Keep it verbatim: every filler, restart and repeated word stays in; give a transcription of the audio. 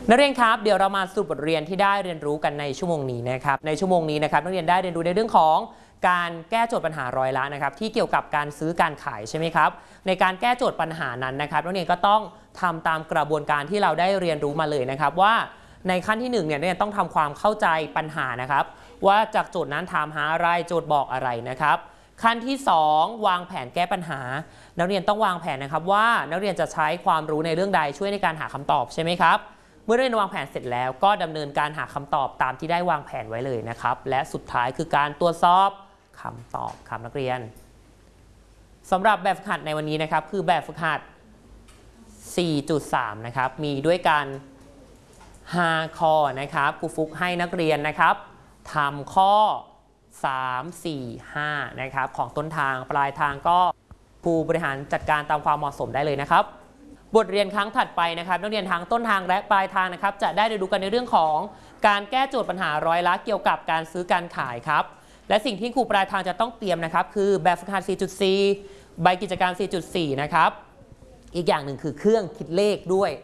นักเรียนครับเดี๋ยวเรามาสรุปบทเรียนที่ได้เรียนรู้กันในชั่วโมงนี้นะครับในชั่วโมงนี้นะครับนักเรียนได้เรียนรู้ในเรื่องของการแก้โจทย์ปัญหาร้อยละนะครับที่เกี่ยวกับการซื้อการขายใช่ไหมครับในการแก้โจทย์ปัญหานั้นนะครับนักเรียนก็ต้องทำตามกระบวนการที่เราได้เรียนรู้มาเลยนะครับว่าในขั้นที่หนึ่งเนี่ยนักเรียนต้องทำความเข้าใจปัญหานะครับว่าจากโจทย์นั้นถามหาอะไรโจทย์บอกอะไรนะครับขั้นที่สองวางแผนแก้ปัญหานักเรียนต้องวางแผนนะครับว่านักเรียนจะใช้ความรู้ในเรื่องใดช่วยในการหาคำตอบใช่ไหมครับเมื่อเรียนวางแผนเสร็จแล้วก็ดำเนินการหาคำตอบตามที่ได้วางแผนไว้เลยนะครับและสุดท้ายคือการตรวจสอบคำตอบครับนักเรียนสำหรับแบบฝึกหัดในวันนี้นะครับคือแบบฝึกหัด สี่จุดสาม นะครับมีด้วยกันห้าข้อนะครับครูฟุกให้นักเรียนนะครับทำข้อสาม สี่ ห้านะครับของต้นทางปลายทางก็ผู้บริหารจัดการตามความเหมาะสมได้เลยนะครับบทเรียนครั้งถัดไปนะครับนักเรียนทั้งต้นทางและปลายทางนะครับจะได้เรียนรู้กันในเรื่องของการแก้โจทย์ปัญหาร้อยละเกี่ยวกับการซื้อการขายครับและสิ่งที่ครูปลายทางจะต้องเตรียมนะครับคือแบบฝึกหัด สี่จุดสี่ ใบกิจการ สี่จุดสี่ นะครับอีกอย่างหนึ่งคือเครื่องคิดเลขด้วย